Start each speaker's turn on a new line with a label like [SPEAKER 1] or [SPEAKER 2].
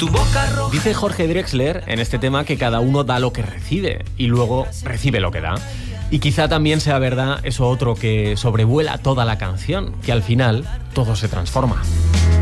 [SPEAKER 1] tu boca roja.
[SPEAKER 2] Dice Jorge Drexler en este tema que cada uno da lo que recibe y luego recibe lo que da. Y quizá también sea verdad eso otro que sobrevuela toda la canción, que al final todo se transforma.